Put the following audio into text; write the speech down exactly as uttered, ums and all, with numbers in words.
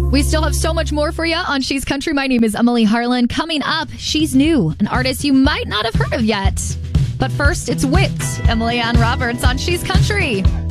We still have so much more for you on She's Country. My name is Emily Harlan. Coming up, she's new, an artist you might not have heard of yet. But first, it's Wit, Emily Ann Roberts on She's Country.